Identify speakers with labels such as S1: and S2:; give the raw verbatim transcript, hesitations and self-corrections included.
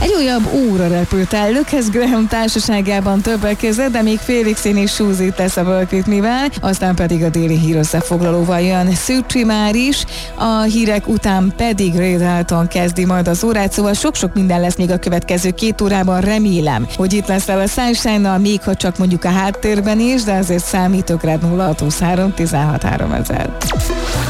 S1: Egy újabb óra repült el Lucas Graham társaságában többek között, de még Félixén is Suzy tesz a Work With Me-vel, aztán pedig a déli hír összefoglalóval jön Szűcsi már is, a hírek után pedig Ray Dalton kezdi majd az órát, szóval sok-sok minden lesz még a következő két órában, remélem, hogy itt leszel a Sunshine-nal, még ha csak mondjuk a háttérben is, de azért számítok rád nulla hat huszonhárom tizenhat háromezer.